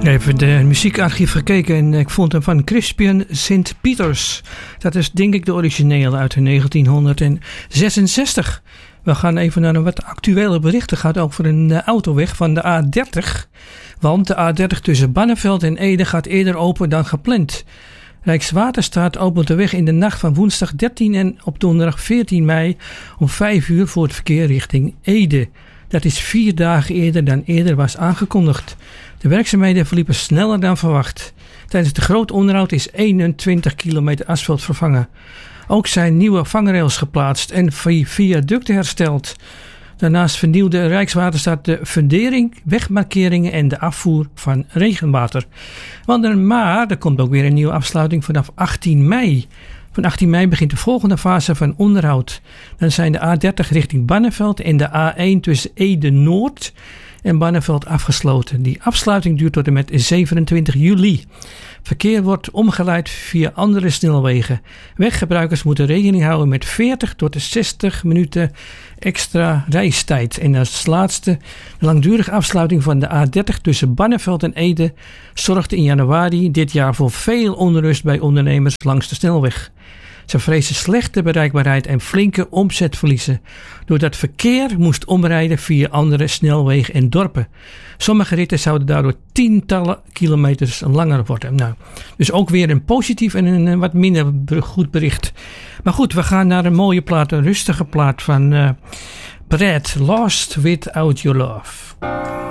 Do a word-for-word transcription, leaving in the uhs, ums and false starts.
Even de muziekarchief gekeken en ik vond hem van Crispian Saint Peters. Dat is denk ik de originele uit negentien zesenzestig. We gaan even naar een wat actuele bericht. Het gaat over een uh, autoweg van de A dertig. Want de A dertig tussen Barneveld en Ede gaat eerder open dan gepland. Rijkswaterstaat opent de weg in de nacht van woensdag dertien en op donderdag veertien mei om vijf uur voor het verkeer richting Ede. Dat is vier dagen eerder dan eerder was aangekondigd. De werkzaamheden verliepen sneller dan verwacht. Tijdens het groot onderhoud is eenentwintig kilometer asfalt vervangen. Ook zijn nieuwe vangrails geplaatst en viaducten hersteld. Daarnaast vernieuwde Rijkswaterstaat de fundering, wegmarkeringen en de afvoer van regenwater. Want maar er komt ook weer een nieuwe afsluiting vanaf achttien mei. Van achttien mei begint de volgende fase van onderhoud. Dan zijn de A dertig richting Barneveld en de A één tussen Ede Noord en Barneveld afgesloten. Die afsluiting duurt tot en met zevenentwintig juli. Verkeer wordt omgeleid via andere snelwegen. Weggebruikers moeten rekening houden met veertig tot zestig minuten extra reistijd. En als laatste, de langdurige afsluiting van de A dertig tussen Barneveld en Ede zorgde in januari dit jaar voor veel onrust bij ondernemers langs de snelweg. Ze vrezen slechte bereikbaarheid en flinke omzetverliezen, doordat verkeer moest omrijden via andere snelwegen en dorpen. Sommige ritten zouden daardoor tientallen kilometers langer worden. Nou, dus ook weer een positief en een wat minder goed bericht. Maar goed, we gaan naar een mooie plaat, een rustige plaat van uh, Brad, Lost Without Your Love.